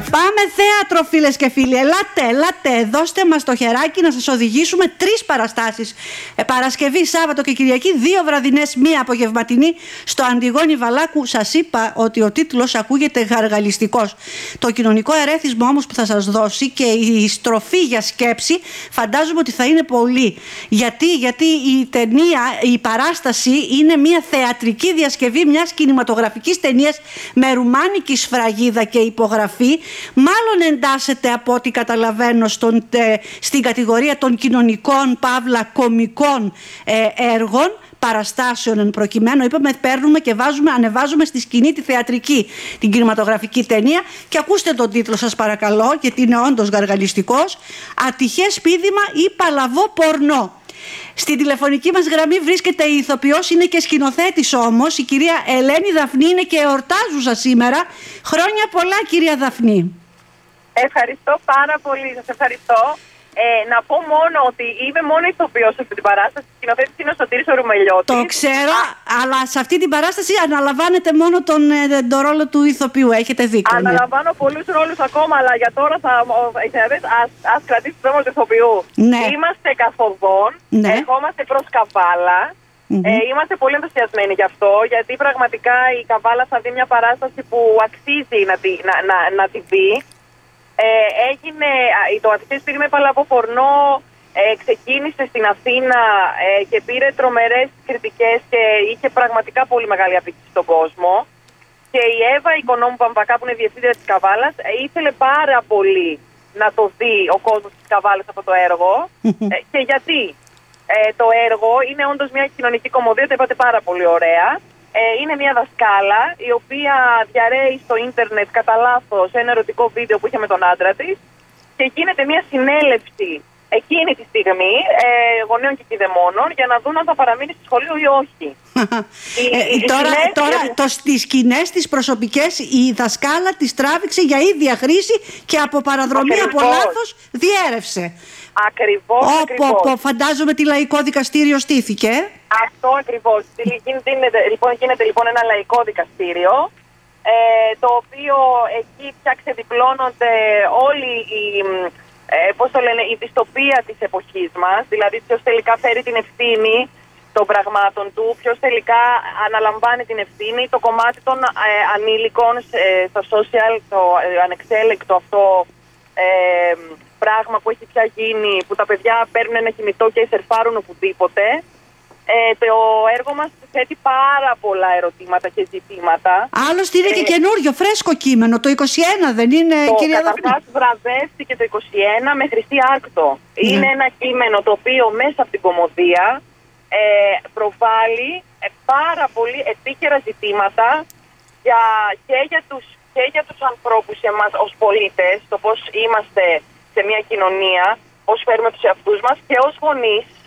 Πάμε θέατρο, φίλες και φίλοι. Ελάτε, δώστε μας το χεράκι να σας οδηγήσουμε 3 παραστάσεις. Παρασκευή, Σάββατο και Κυριακή, 2 βραδινές, 1 απογευματινή στο Αντιγόνη Βαλάκου. Σας είπα ότι ο τίτλος ακούγεται γαργαλιστικός. Το κοινωνικό ερέθισμα όμως που θα σας δώσει και η στροφή για σκέψη φαντάζομαι ότι θα είναι πολύ. Γιατί η ταινία, η παράσταση είναι μια θεατρική διασκευή μιας κινηματογραφικής ταινίας με ρουμάνικη σφραγίδα και υπογραφή. Μάλλον εντάσσεται από ό,τι καταλαβαίνω στην κατηγορία των κοινωνικών παύλα κομικών έργων, παραστάσεων εν προκειμένου. Είπαμε παίρνουμε και ανεβάζουμε στη σκηνή τη θεατρική, την κινηματογραφική ταινία. Και ακούστε τον τίτλο σας παρακαλώ, γιατί είναι όντως γαργαλιστικός. Ατυχές πήδημα ή παλαβό πορνό. Στην τηλεφωνική μας γραμμή βρίσκεται η ηθοποιός, είναι και σκηνοθέτης όμως, η κυρία Ελένη Δαφνή, είναι και εορτάζουσα σήμερα. Χρόνια πολλά, κυρία Δαφνή. Ευχαριστώ πάρα πολύ, σας ευχαριστώ. Να πω μόνο ότι είμαι μόνο ηθοποιός σε αυτή την παράσταση. Σκηνοθέτης είναι ο Σωτήρης ο Ρουμελιώτης. Το ξέρω, αλλά σε αυτή την παράσταση αναλαμβάνετε μόνο τον ρόλο του ηθοποιού. Έχετε δίκιο. Αναλαμβάνω πολλούς ρόλους ακόμα, αλλά για τώρα ας κρατήσει το θέμα του ηθοποιού. Ναι. Είμαστε καθοδόν, ναι. Ερχόμαστε προς Καβάλα. Είμαστε πολύ ενθουσιασμένοι γι' αυτό, γιατί πραγματικά η Καβάλα θα δει μια παράσταση που αξίζει να τη δει. Έγινε το ατυχές πήδημα παλαβό πορνό, ξεκίνησε στην Αθήνα και πήρε τρομερές κριτικές και είχε πραγματικά πολύ μεγάλη απήχηση στον κόσμο. Και η Εύα Οικονόμου Παμβακά, που είναι διευθύντρια της Καβάλας, ήθελε πάρα πολύ να το δει ο κόσμος της Καβάλας αυτό το έργο. Και γιατί? Το έργο είναι όντως μια κοινωνική κομμωδία, το είπατε πάρα πολύ ωραία. Είναι μια δασκάλα η οποία διαρρέει στο ίντερνετ κατά λάθος ένα ερωτικό βίντεο που είχε με τον άντρα της και γίνεται μια συνέλευση εκείνη τη στιγμή γονέων και κηδεμόνων για να δουν αν θα παραμείνει στο σχολείο ή όχι. Τώρα τις σκηνές τις προσωπικές η δασκάλα τις τράβηξε για ίδια χρήση και από παραδρομή, από λάθος διέρευσε. Ακριβώς. Φαντάζομαι τι λαϊκό δικαστήριο στήθηκε. Αυτό ακριβώς. Γίνεται λοιπόν ένα λαϊκό δικαστήριο, το οποίο εκεί πια ξεδιπλώνονται όλοι η δυστοπία της εποχής μας, δηλαδή ποιος τελικά φέρει την ευθύνη των πραγμάτων του, ποιος τελικά αναλαμβάνει την ευθύνη, το κομμάτι των ανήλικων στο social, το ανεξέλεγκτο αυτό πράγμα που έχει πια γίνει, που τα παιδιά παίρνουν ένα κινητό και σερφάρουν οπουδήποτε. Το έργο μας θέτει πάρα πολλά ερωτήματα και ζητήματα. Άλλωστε είναι και καινούριο, φρέσκο κείμενο, το 21 δεν είναι, κυρία Δαφνή? Καταρχάς βραβεύτηκε το 21 με Χρυσή Άρκτο. Είναι ένα κείμενο το οποίο μέσα από την κομμωδία προβάλλει πάρα πολύ επίκαιρα ζητήματα και για τους ανθρώπους εμάς ως πολίτες, το πώς είμαστε σε μια κοινωνία, πώς φέρουμε τους εαυτούς μας, και ως γονείς